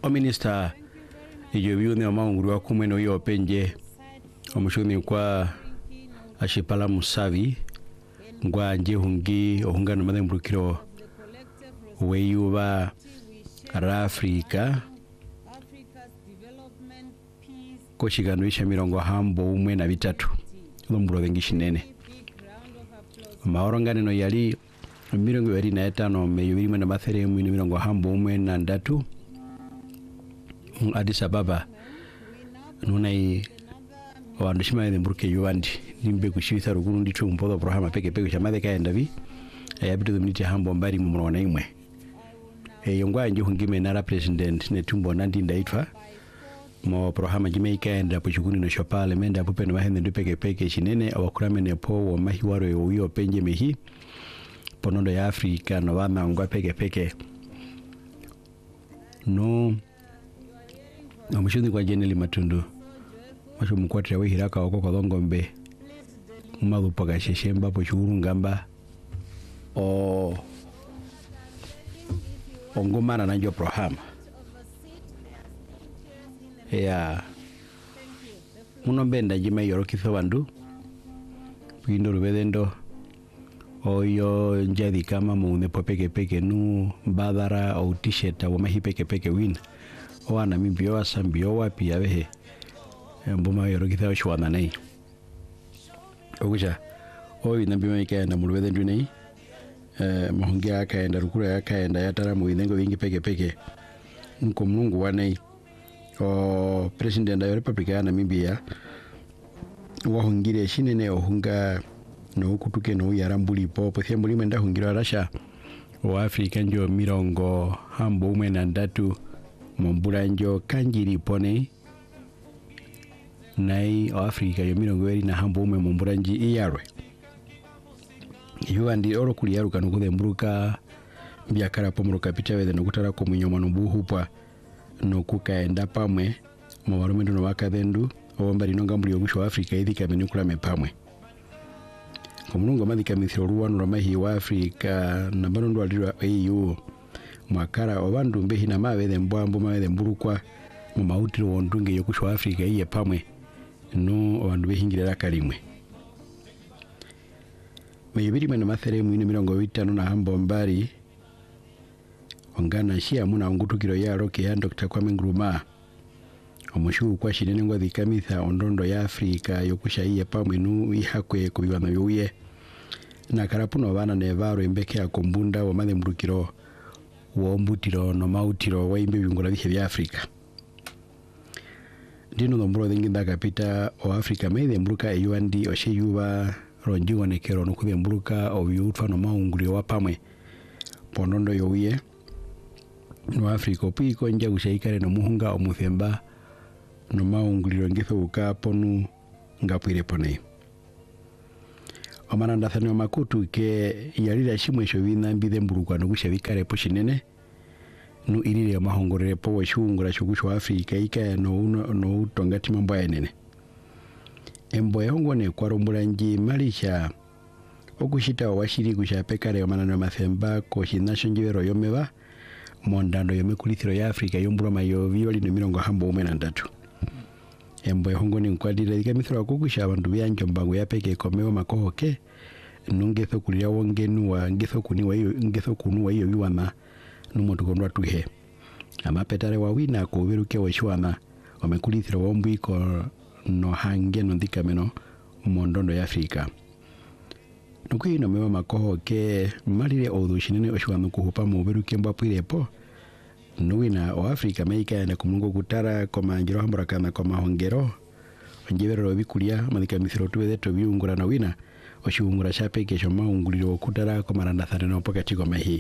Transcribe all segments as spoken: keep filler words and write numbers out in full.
o minister iyo biune maunguru wa kumeno yo penje omushuni kwa ashipala musavi ngwa nje hungi ohungano madembrukiro weyuba ara Afrika ko chigano isha mirongo hambo umwe na bitatu lomburo bengishinene maorongane no yali mirongo yari na etano meyubiri mwe na bathere mwe mirongo hambo umwe na ndatu Addis Ababa nunai wandishima ndimburuke yuandi nimbe kushitha ruguru ndicho mpodo programa peke peke chamade kaenda vi ayabitu mniti hambo mbari mu murona imwe e yongwa nje hungime na president ne tumbo nandi ndaitwa mo programa jimeika enda puchukuni no shopale menda pupe no mahende ndupeke peke shinene awakurame ne po wa mahiwaro yo penje mehi ponondo ya Afrika no bama ngwa peke peke no no mshindi kwa jeneli matundu masho mkwatira we hiraka wako kwa ngombe malu paga sheshemba puchukuru ngamba o ongomana na njo programa ya munombenda jime yorokitho bandu pindo rubedendo oyo njadi kama muune popeke peke nu badara au t-shirt wa mahi peke peke win wana mibio asambio wapi yabehe mbuma yorokitho shwana nei okuja oyi nambima ikaenda mu rubedendo nei eh mahongia akaenda rukura akaenda yatara mu inengo wingi peke peke nko mlungu wanei o president da Republika ya Namibia wahungire shinene ohunga no kutuke no yarambuli po pothia mulima nda hungira rasha o Afrika njo mirongo hambo umwe na ndatu mombula njo kanjiri pone nai o Afrika yo mirongo eri na hambo umwe mombula nji iyarwe iyo andi oro kuliyaru kanukuthe mburuka byakara pomruka pitawe no kutara ko munyomo no buhupa no kukaenda pamwe mu barumendo no bakadhendu obamba linonga mbuli ogusho Afrika idika menukula mepamwe komununga madika mithiro ruwano ramahi wa Afrika na banondo alirwa E U mwakara obandu mbehi na mabethe mbwambo mabethe mburukwa mu mautiro wondunge yogusho Afrika iye pamwe no obandu behingirira kalimwe meyibiri mena mathere mu mirongo itano na hambo mbari ongana shia muna ngutukiro ya roke ya Doctor Kwame Nkrumah omushu kwa shinene ngwa dhikamitha ondondo ya Afrika yokusha iye pamwe nu ihakwe kubibana yuye na karapuno bana nevaro embeke ya kombunda wa madhe mbrukiro wa mbutiro no mautiro wa imbe bingula bihe bya Afrika dino nombro dhingi nda kapita o Afrika medhe mbruka eyuandi oshe yuba ronjiwa nekero no kudhe mbruka o yutwa no maunguri wa pamwe pondondo yuye no Afrika piko nja gushaikare no muhunga o muthemba no maunguliro ngitho ukaponu ngapwire pone omananda thano makutu ke yarira shimwe sho bina mbide mburukwa no gushabikare poshinene no irire mahongorere po washungura shugusho Afrika ika no uno no utongati mambo yenene embo yongone kwarumbura nji malisha okushita washiri gushapekare omanana mathemba ko hinasho njero yomeba mondando yomekulithiro ya Afrika yombura mayo violi no mirongo hambo umwe na ndatu embo yongone nkwadira dikamithiro akugusha abantu byanjo mbango yapeke komeo makohoke nungetho kulia wongenu wa ngetho kuniwa iyo ngetho kunuwa iyo yuwana numuntu kondwa tuhe amapetare wawina ko biruke washwana omekulithiro wombiko no hange no ndikameno mondondo ya Afrika nukwino mewa makoho ke malire odushinene oshwana kuhupa mu biruke mbapwirepo nuwina o Afrika meika na kumungo kutara koma njiro hamburakana koma hongero onjebero bikulia madika mithiro tuwe to biungura na wina oshungura shapeke sho maunguliro kutara koma randa thano pokati koma hii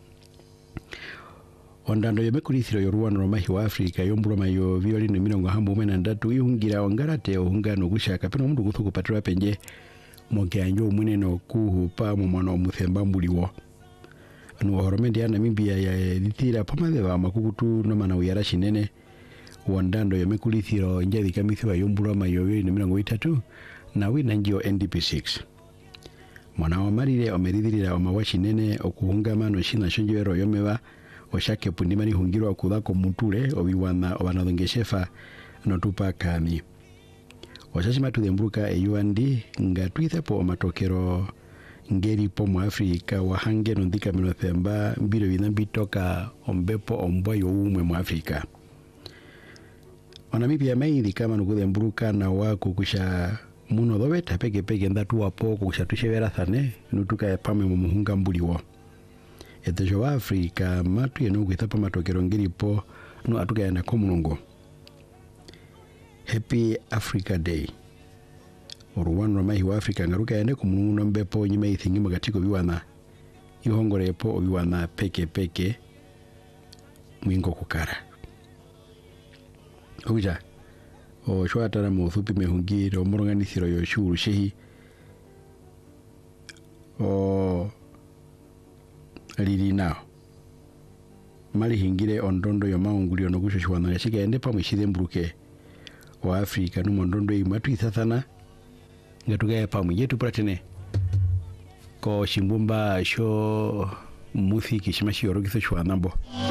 ondando yomekulithiro yoruwano romahi wa Afrika yomburo mayo violi no mirongo hambo umwe na ndatu ihungira ongarate ohungano gushaka peno mundu guthuku patira penje moke anjo mwine no kuhupa mu mwana omuthemba mbuliwo no horomendi ya Namibia ya ditira pomade ba makukutu no mana uyara shinene wondando yomekulithiro njadi kamithiwa yomburo mayo violi no mirongo itatu na wina njio N D P six mwana wa marire omeridhirira omawashinene okuhungama no shina shonjero yomeba oshake pundimani hungirwa kudhako mutule obiwana obanadongeshefa notupa kami washashima tudembruka eyuandi ngatuithepo omatokero ngeri po mu Afrika wahange nondika minothemba mbiro binambitoka ombepo ombwa youmwe mu Afrika Onamibia maidi kama nukudembruka na wako kusha muno doveta peke peke ndatu wapo kusha tushevera thane nutuka ya pame mumuhunga mbuliwo etejo wa Afrika matu yenu kuitapa matokero ngeri po nu atuka ya nakomunongo Happy Africa Day Uruwanu ramahi wa Afrika ngaruka ya neku munu mbepo njima ithingima gatiko biwana ihongore po biwana peke peke mwingo kukara Okuja o shwatara muthupi mehungire omuronganisiro yoshuru shehi o lili nao mali hingire ondondo yo maungulio no gushoshwana gashika ende pamwe mbruke wa Afrika no mondondo imatu ithathana ngatuga pamwe yetu pratene ko shimbumba sho muthi kishima shiyoro kiso shwanambo